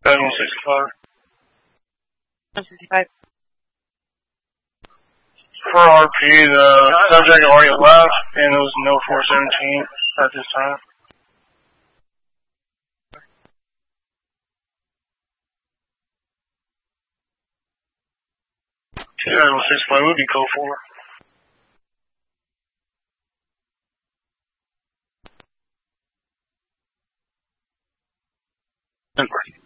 165. 165. For RP, the subject already left, and there was no 417 at this time. 265 would be code 4. Number.